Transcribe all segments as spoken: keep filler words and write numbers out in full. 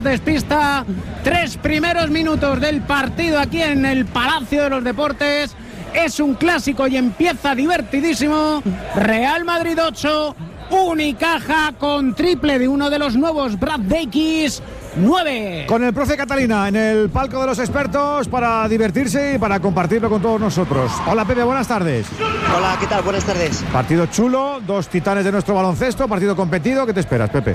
Despista, tres primeros minutos del partido aquí en el Palacio de los Deportes. Es un clásico y empieza divertidísimo. Real Madrid ocho, Unicaja con triple de uno de los nuevos Brad Deikis, nueve. Con el profe Catalina en el palco de los expertos para divertirse y para compartirlo con todos nosotros. Hola Pepe, buenas tardes. Hola, ¿qué tal? Buenas tardes. Partido chulo, dos titanes de nuestro baloncesto, partido competido. ¿Qué te esperas, Pepe?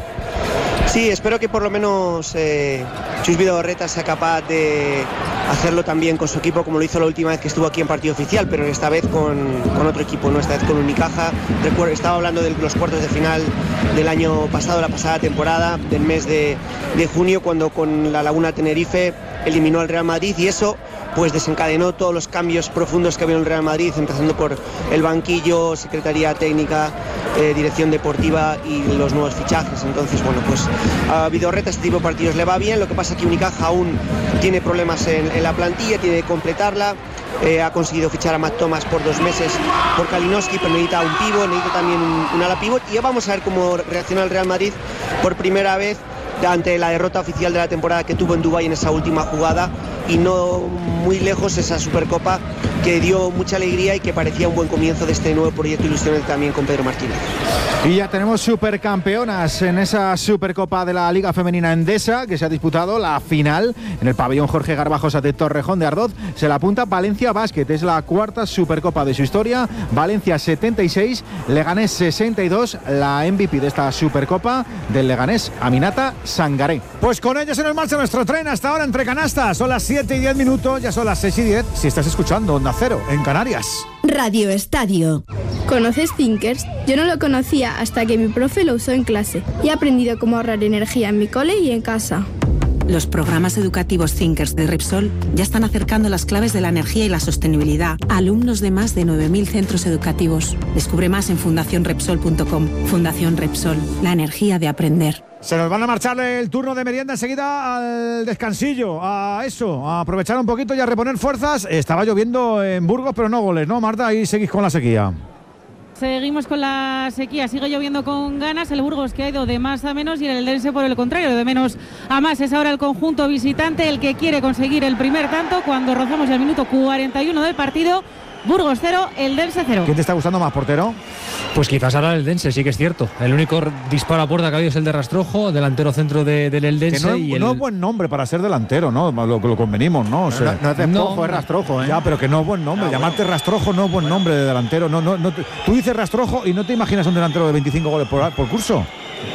Sí, espero que por lo menos eh, Chus Vidorreta sea capaz de hacerlo también con su equipo como lo hizo la última vez que estuvo aquí en partido oficial, pero esta vez con, con otro equipo, no esta vez con Unicaja. Recuerdo, estaba hablando de los cuartos de final del año pasado, la pasada temporada, del mes de, de junio, cuando con la Laguna Tenerife eliminó al Real Madrid, y eso pues desencadenó todos los cambios profundos que había en el Real Madrid, empezando por el banquillo, secretaría técnica, eh, dirección deportiva y los nuevos fichajes. Entonces, bueno, pues a Vidorreta este tipo de partidos le va bien. Lo que pasa es que Unicaja aún tiene problemas en, en la plantilla, tiene que completarla. Eh, ha conseguido fichar a Matt Thomas por dos meses por Kalinowski, pero necesita un pívot, necesita también un, un ala pívot. Y ya vamos a ver cómo reacciona el Real Madrid por primera vez ante la derrota oficial de la temporada que tuvo en Dubái en esa última jugada, y no muy lejos esa Supercopa que dio mucha alegría y que parecía un buen comienzo de este nuevo proyecto ilusionante también con Pedro Martínez. Y ya tenemos supercampeonas en esa Supercopa de la Liga Femenina Endesa, que se ha disputado la final en el pabellón Jorge Garbajosa de Torrejón de Ardoz. Se la apunta Valencia Basket, es la cuarta Supercopa de su historia. Valencia setenta y seis, Leganés sesenta y dos, la M V P de esta Supercopa del Leganés, Aminata Sangaré. Pues con ellos se nos marcha nuestro tren hasta ahora entre canastas. Son las siete y diez minutos, ya son las seis y diez. Si estás escuchando Onda Cero en Canarias. Radio Estadio. ¿Conoces Thinkers? Yo no lo conocía hasta que mi profe lo usó en clase y he aprendido cómo ahorrar energía en mi cole y en casa. Los programas educativos Thinkers de Repsol ya están acercando las claves de la energía y la sostenibilidad a alumnos de más de nueve mil centros educativos. Descubre más en fundación repsol punto com. Fundación Repsol, la energía de aprender. Se nos van a marchar el turno de merienda enseguida al descansillo, a eso, a aprovechar un poquito y a reponer fuerzas. Estaba lloviendo en Burgos, pero no goles, ¿no, Marta? Ahí seguís con la sequía. Seguimos con la sequía, sigue lloviendo con ganas. El Burgos que ha ido de más a menos y el Eldense por el contrario, de menos a más. Es ahora el conjunto visitante el que quiere conseguir el primer tanto cuando rozamos el minuto cuarenta y uno del partido. Burgos cero, Eldense cero. ¿Quién te está gustando más, portero? Pues quizás ahora el Eldense, sí que es cierto. El único disparo a puerta que ha habido es el de Rastrojo, delantero centro de, del Eldense. Que no, y no el... es buen nombre para ser delantero, ¿no? Lo, lo convenimos, ¿no? O sea, no, no es despojo, no, es Rastrojo, ¿eh? Ya, pero que no es buen nombre. Ah, Llamarte bueno. Rastrojo no es buen nombre de delantero. No, no, no te, tú dices Rastrojo y no te imaginas un delantero de veinticinco goles por, por curso.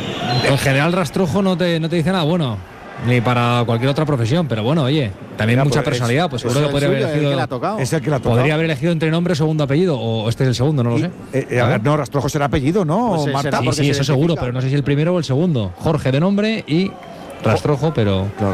En general, Rastrojo no te, no te dice nada bueno. Ni para cualquier otra profesión, pero bueno, oye, también Mira, mucha pues personalidad, pues seguro que podría haber elegido. Es el que le ha tocado. Podría haber elegido entre nombre, segundo apellido, o este es el segundo, no lo y, sé. Eh, eh, a ver, no, Rastrojo será apellido, ¿no? Pues Marta, sí, sí, eso seguro, pero no sé si el primero o el segundo. Jorge de nombre y Rastrojo, pero. Claro.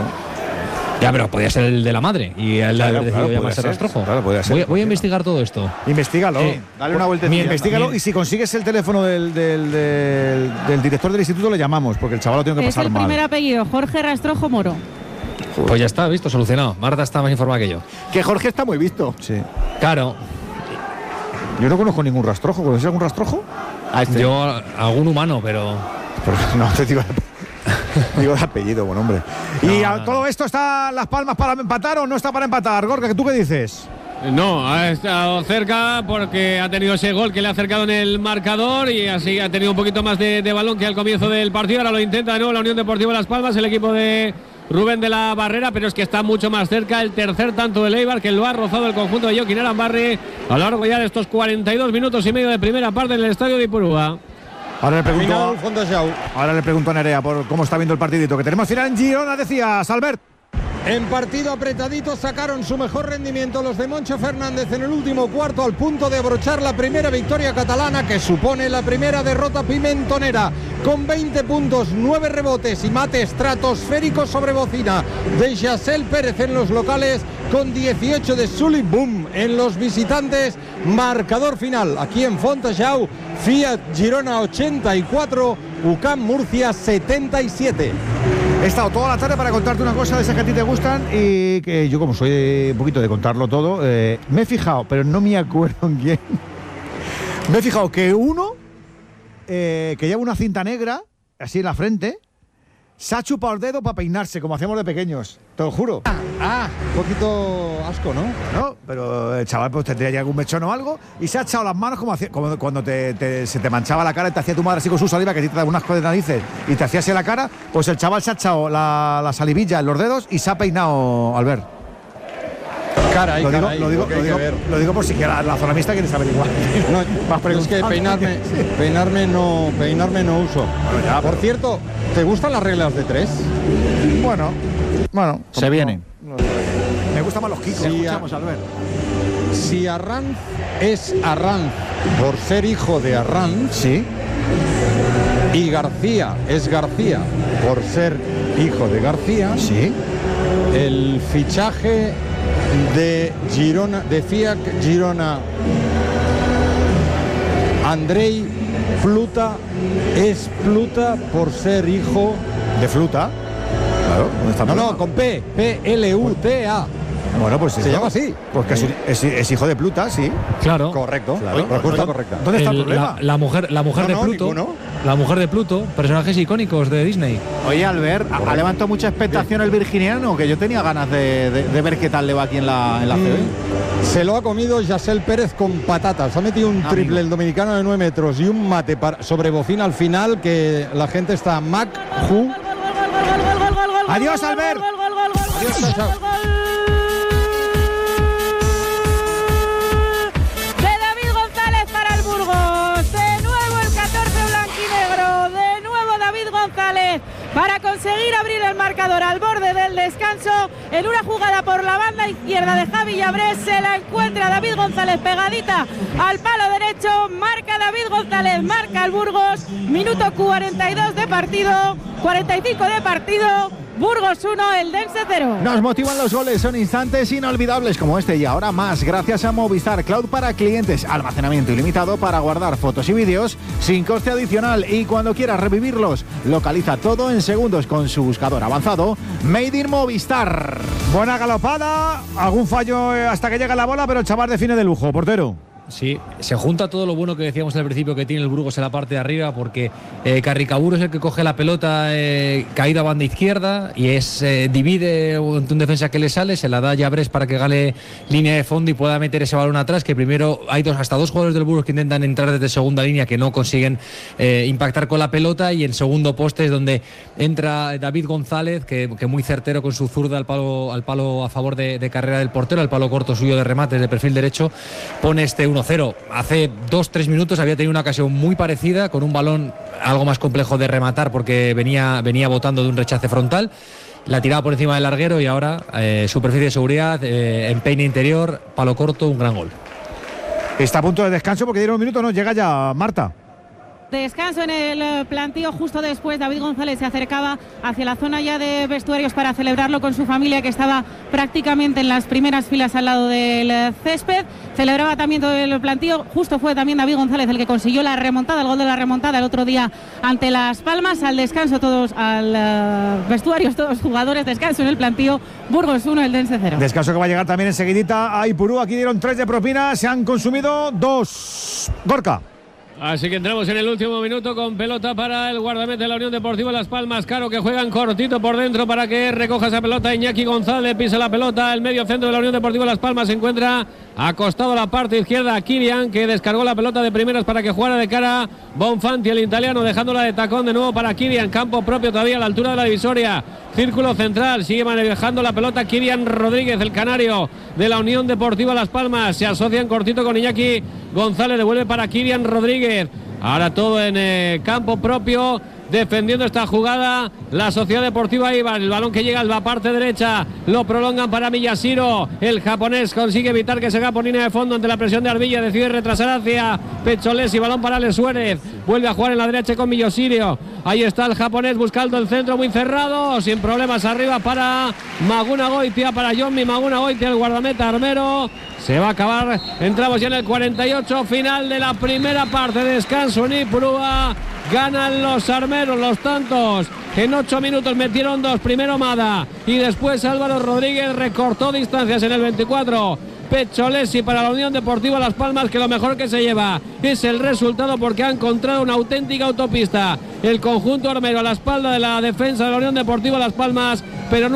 Ya, pero podía ser el de la madre y él claro, haber decidido claro, llamarse Rastrojo. Claro, podía ser. Voy, voy a investigar todo esto. Investígalo. Eh, Dale una vueltecilla. Investígalo y si consigues el teléfono del, del, del, del director del instituto le llamamos, porque el chaval lo tiene que es pasar mal. Es el primer apellido, Jorge Rastrojo Moro. Pues ya está, visto, solucionado. Marta está más informada que yo. Que Jorge está muy visto. Sí. Claro. Yo no conozco ningún Rastrojo. ¿Conoces algún Rastrojo? A este. Yo, algún humano, pero... pero no, te digo... digo de apellido, buen hombre. No, ¿Y a no, todo no. esto está Las Palmas para empatar o no está para empatar? Gorka, ¿tú qué dices? No, ha estado cerca porque ha tenido ese gol que le ha acercado en el marcador y así ha tenido un poquito más de, de balón que al comienzo del partido. Ahora lo intenta de nuevo la Unión Deportiva Las Palmas, el equipo de Rubén de la Barrera, pero es que está mucho más cerca el tercer tanto de Eibar, que lo ha rozado el conjunto de Joaquín Arambarri a lo largo ya de estos cuarenta y dos minutos y medio de primera parte en el estadio de Ipurúa. Ahora le pregunto, ahora le pregunto a Nerea por cómo está viendo el partidito que tenemos final en Girona, decías, Albert. En partido apretadito sacaron su mejor rendimiento los de Moncho Fernández en el último cuarto, al punto de abrochar la primera victoria catalana, que supone la primera derrota pimentonera, con veinte puntos, nueve rebotes y mate estratosférico sobre bocina de Yasel Pérez en los locales, con dieciocho de Sully Boom en los visitantes. Marcador final aquí en Fontejau: Fiat Girona ochenta y cuatro, U C A M Murcia setenta y siete. He estado toda la tarde para contarte una cosa de esas que a ti te gustan y que yo, como soy un poquito de contarlo todo, eh, me he fijado, pero no me acuerdo en quién. Me he fijado que uno eh, que lleva una cinta negra así en la frente se ha chupado el dedo para peinarse, como hacíamos de pequeños. Te lo juro. Ah, un poquito asco, ¿no? No, pero el chaval pues tendría ya algún mechón o algo y se ha echado las manos como, hacía, como cuando te, te, se te manchaba la cara y te hacía tu madre así con su saliva, que a ti te daba unas cosas de narices y te hacía así la cara. Pues el chaval se ha echado la, la salivilla en los dedos y se ha peinado, Albert. Caray, lo, digo, caray, lo, digo, lo, lo, digo, lo digo por si queda la zona mixta quieres saber igual. No, es que peinarme, peinarme no, peinarme no uso. Bueno, ya, por pero... cierto, ¿te gustan las reglas de tres? Bueno, bueno, se vienen. No, no, me gustan más los kicks. Si escuchamos, a, Albert. Si Arranz es Arranz por ser hijo de Arranz, sí. Y García es García por ser hijo de García, sí. El fichaje de Girona, de Fiac Girona, Andrei Pluta es Pluta por ser hijo de Fluta. Claro, ¿dónde está? No, no, con P, P L U T A. Bueno, pues se eso, llama así. Porque es, es, es hijo de Pluta, sí. Claro. Correcto. Claro. Respuesta correcta. ¿Dónde está el, el problema? La, la mujer, la mujer no, de no, Pluto. Ninguno. La mujer de Pluto, personajes icónicos de Disney. Oye, Albert, ha, ha levantado mucha expectación el virginiano, que yo tenía ganas de, de, de ver qué tal le va aquí en la, en la mm, C B. Se lo ha comido Yasel Pérez con patatas. Ha metido un Amigo. triple el dominicano de nueve metros y un mate para, sobre bocina al final, que la gente está Mac, Ju. Adiós, Albert. Adiós, chao. Para conseguir abrir el marcador al borde del descanso, en una jugada por la banda izquierda de Javi Llabrés, se la encuentra David González pegadita al palo derecho, marca David González, marca el Burgos, minuto cuarenta y dos de partido, cuarenta y cinco de partido, Burgos uno, Eldense cero. Nos motivan los goles, son instantes inolvidables como este y ahora más, gracias a Movistar Cloud para clientes, almacenamiento ilimitado para guardar fotos y vídeos sin coste adicional y cuando quieras revivirlos, localiza todo en segundos con su buscador avanzado Made in Movistar. Buena galopada, algún fallo hasta que llega la bola, pero el chaval define de lujo, portero. Sí, se junta todo lo bueno que decíamos al principio que tiene el Burgos en la parte de arriba, porque eh, Carricaburu es el que coge la pelota eh, caída a banda izquierda y es eh, divide un, un defensa que le sale, se la da a Llabrés para que gane línea de fondo y pueda meter ese balón atrás, que primero hay dos hasta dos jugadores del Burgos que intentan entrar desde segunda línea que no consiguen eh, impactar con la pelota, y en segundo poste es donde entra David González, que, que muy certero con su zurda al palo, al palo a favor de, de carrera del portero, al palo corto suyo de remates de perfil derecho, pone este uno cero. Hace dos tres minutos había tenido una ocasión muy parecida con un balón algo más complejo de rematar porque venía, venía botando de un rechace frontal, la tiraba por encima del larguero y ahora eh, superficie de seguridad, eh, empeine interior, palo corto, un gran gol. Está a punto de descanso porque dieron un minuto, no llega ya Marta. Descanso en el plantío justo después. David González se acercaba hacia la zona ya de vestuarios para celebrarlo con su familia, que estaba prácticamente en las primeras filas al lado del césped. Celebraba también todo el plantío. Justo fue también David González el que consiguió la remontada, el gol de la remontada el otro día ante Las Palmas. Al descanso todos, al uh, vestuarios todos los jugadores, descanso en el plantío. Burgos uno, Eldense cero. Descanso que va a llegar también enseguidita a Ipurú. Aquí dieron tres de propina, se han consumido dos. Gorka. Así que entramos en el último minuto con pelota para el guardameta de la Unión Deportiva Las Palmas, Caro, que juegan cortito por dentro para que recoja esa pelota. Iñaki González pisa la pelota, el medio centro de la Unión Deportiva Las Palmas se encuentra acostado a la parte izquierda Kirian, que descargó la pelota de primeras para que jugara de cara Bonfanti, el italiano, dejándola de tacón de nuevo para Kirian, campo propio todavía a la altura de la divisoria, círculo central, sigue manejando la pelota Kirian Rodríguez, el canario de la Unión Deportiva Las Palmas, se asocia en cortito con Iñaki González, devuelve para Kirian Rodríguez. Ahora todo en eh, campo propio, defendiendo esta jugada la Sociedad Deportiva Eibar. El balón que llega a la parte derecha lo prolongan para Miyashiro. El japonés consigue evitar que se haga por línea de fondo ante la presión de Arbilla. Decide retrasar hacia Pecholesi. Balón para Ale Suárez. Vuelve a jugar en la derecha con Miyashiro. Ahí está el japonés buscando el centro muy cerrado. Sin problemas arriba para Maguna Goitia, para Jonmi Maguna Goitia, el guardameta armero. Se va a acabar. Entramos ya en el cuarenta y ocho, final de la primera parte. Descanso en Ipurúa. Ganan los armeros los tantos. En ocho minutos metieron dos. Primero Mada y después Álvaro Rodríguez recortó distancias en el veinticuatro. Pecholesi para la Unión Deportiva Las Palmas, que lo mejor que se lleva es el resultado porque ha encontrado una auténtica autopista el conjunto armero a la espalda de la defensa de la Unión Deportiva Las Palmas, pero no